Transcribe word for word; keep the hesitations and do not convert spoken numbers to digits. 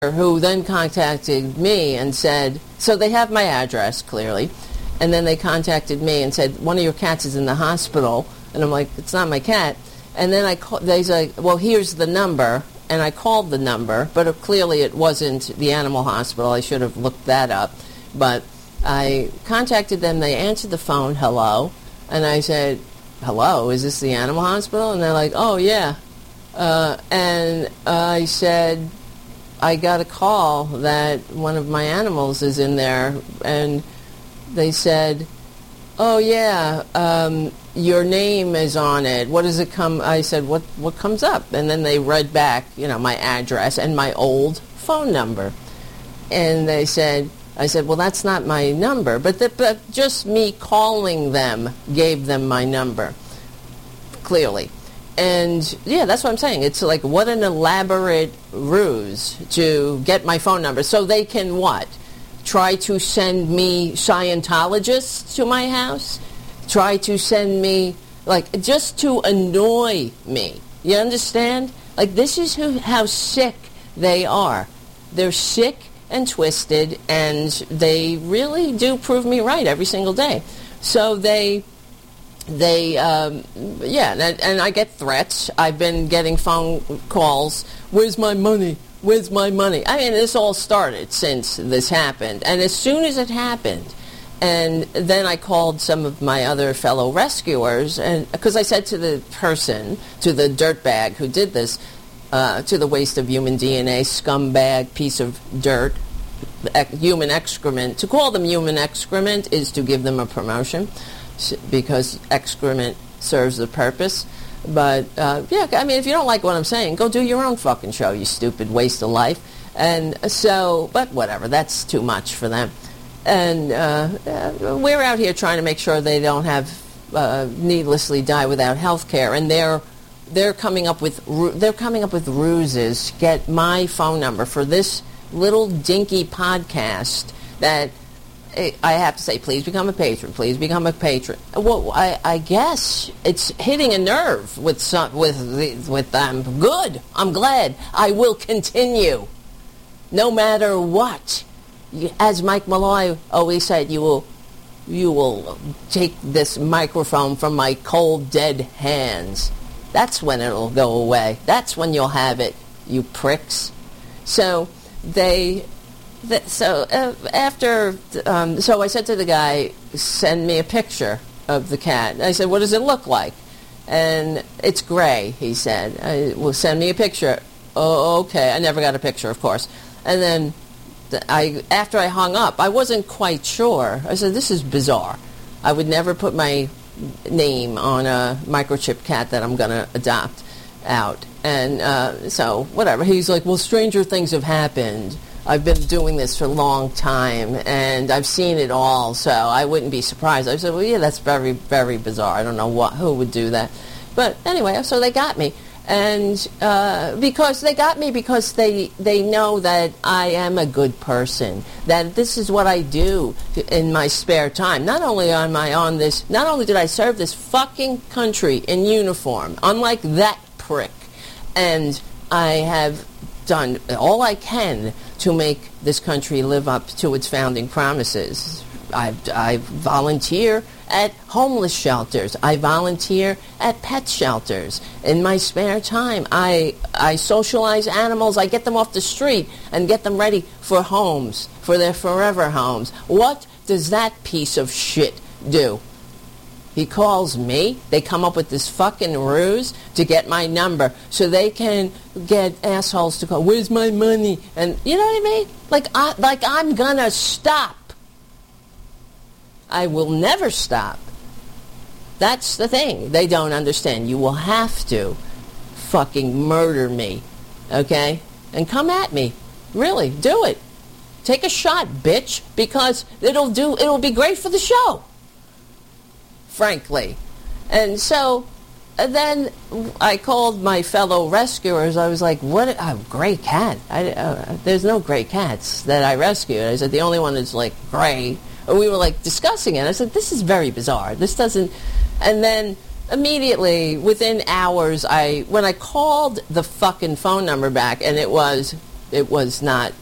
who then contacted me and said, so they have my address, clearly, and then they contacted me and said, one of your cats is in the hospital, and I'm like, it's not my cat. And then I call, they say, well, here's the number, and I called the number, but it, clearly it wasn't the animal hospital. I should have looked that up, but I contacted them. They answered the phone, hello, and I said, hello, is this the animal hospital? And they're like, oh, yeah. Uh, and uh, I said, I got a call that one of my animals is in there, and they said, oh, yeah, um, your name is on it. What does it come? I said, what, what comes up? And then they read back, you know, my address and my old phone number. And they said, I said, well, that's not my number. But, the, but just me calling them gave them my number, clearly. And, yeah, that's what I'm saying. It's like, what an elaborate ruse to get my phone number. So they can what? Try to send me Scientologists to my house? Try to send me, like, just to annoy me. You understand? Like, this is who, how sick they are. They're sick and twisted, and they really do prove me right every single day. So they... They, um, yeah, and, and I get threats. I've been getting phone calls. Where's my money? Where's my money? I mean, this all started since this happened. And as soon as it happened, and then I called some of my other fellow rescuers, and because I said to the person, to the dirtbag who did this, uh, to the waste of human D N A, scumbag, piece of dirt, ec- human excrement, to call them human excrement is to give them a promotion, because excrement serves the purpose. But, uh, yeah, I mean, if you don't like what I'm saying, go do your own fucking show, you stupid waste of life. And so, but whatever, that's too much for them. And uh, uh, we're out here trying to make sure they don't have uh, needlessly die without health care. And they're they're coming up with they're coming up with ruses to get my phone number for this little dinky podcast that I have to say, please become a patron. Please become a patron. Well, I, I guess it's hitting a nerve with some, with the, with them. Good. I'm glad. I will continue, no matter what. As Mike Malloy always said, you will you will take this microphone from my cold, dead hands. That's when it'll go away. That's when you'll have it, you pricks. So they. The, so uh, after, um, so I said to the guy, send me a picture of the cat. I said, what does it look like? And it's gray, he said. I, well, send me a picture. Oh, okay. I never got a picture, of course. And then the, I, after I hung up, I wasn't quite sure. I said, this is bizarre. I would never put my name on a microchip cat that I'm going to adopt out. And uh, so, whatever. He's like, well, stranger things have happened. I've been doing this for a long time, and I've seen it all, so I wouldn't be surprised. I said, well, yeah, that's very, very bizarre. I don't know what, who would do that. But anyway, so they got me. And uh, because they got me because they, they know that I am a good person, that this is what I do in my spare time. Not only am I on this, not only did I serve this fucking country in uniform, unlike that prick, and I have done all I can to make this country live up to its founding promises. I, I volunteer at homeless shelters. I volunteer at pet shelters. In my spare time, I, I socialize animals. I get them off the street and get them ready for homes, for their forever homes. What does that piece of shit do? He calls me. They come up with this fucking ruse to get my number so they can get assholes to call, where's my money? And you know what I mean? Like, I, like I'm gonna stop. I will never stop. That's the thing. They don't understand. You will have to fucking murder me, okay? And come at me. Really, do it. Take a shot, bitch, because it'll do. It'll be great for the show. Frankly. And so and then I called my fellow rescuers. I was like, what a oh, great cat. I, uh, there's no gray cats that I rescued. I said, the only one is like gray. And we were like discussing it. I said, this is very bizarre. This doesn't... And then immediately, within hours, I when I called the fucking phone number back, and it was it was not